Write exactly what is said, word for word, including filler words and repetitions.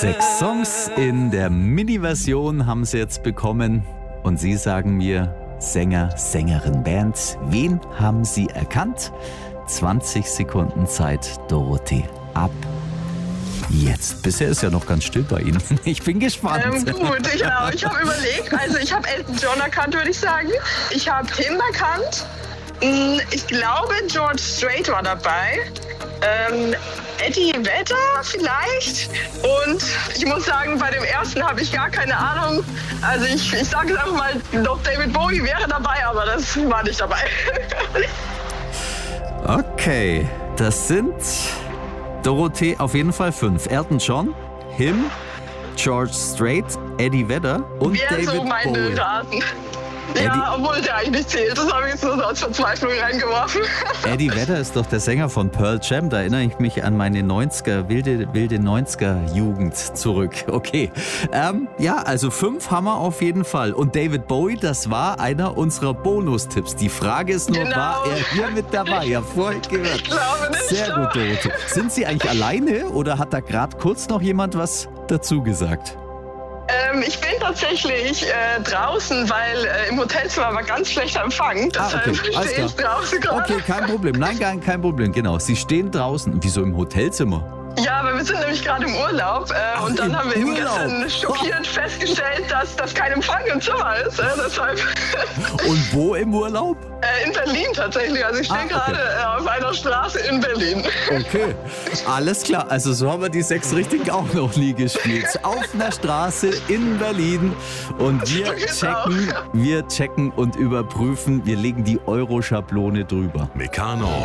Sechs Songs in der Mini-Version haben sie jetzt bekommen. Und Sie sagen mir, Sänger, Sängerin, Band, wen haben Sie erkannt? zwanzig Sekunden Zeit, Dorothee, ab jetzt. Bisher ist ja noch ganz still bei Ihnen. Ich bin gespannt. Ähm, gut, ich, genau. Ich habe überlegt, also ich habe Elton John erkannt, würde ich sagen. Ich habe Tim erkannt. Ich glaube, George Strait war dabei. Ähm, Eddie Vedder vielleicht. Und ich muss sagen, bei dem ersten habe ich gar keine Ahnung. Also ich, ich sage es einfach mal, doch David Bowie wäre dabei, aber das war nicht dabei. Okay, das sind, Dorothee, auf jeden Fall fünf. Elton John, Him, George Strait, Eddie Vedder und Wäre David so meine Bowie. Raten. Eddie- Ja, obwohl der eigentlich nicht zählt. Das habe ich jetzt nur so als Verzweiflung reingeworfen. Eddie Vedder ist doch der Sänger von Pearl Jam. Da erinnere ich mich an meine neunziger, wilde, wilde neunziger-Jugend zurück. Okay, ähm, ja, also fünf haben wir auf jeden Fall. Und David Bowie, das war einer unserer Bonustipps. Die Frage ist nur, Genau. war er hier mit dabei? Ja, vorhin gehört. Ich glaube nicht. Sehr gut, Dorothee. Sind Sie eigentlich alleine oder hat da gerade kurz noch jemand was dazu gesagt? Ähm, ich bin tatsächlich äh, draußen, weil äh, im Hotelzimmer war ganz schlechter Empfang. Ah, Deshalb okay, alles stehe ich klar. draußen gerade. Okay, kein Problem. Nein, gar kein Problem. Genau, Sie stehen draußen. Wieso im Hotelzimmer? Ja, aber wir sind nämlich gerade im Urlaub äh, Ach, und dann im haben wir eben Urlaub. gestern schockiert festgestellt, dass, dass kein Empfang im Zimmer ist. Äh, deshalb Und wo im Urlaub? äh, in Berlin tatsächlich. Also ich stehe Ah, okay. gerade äh, auf einer Straße in Berlin. Okay, alles klar. Also so haben wir die sechs Richtigen auch noch nie gespielt. Auf einer Straße in Berlin. Und wir So geht's checken, wir checken und überprüfen. Wir legen die Euro-Schablone drüber. Meccano.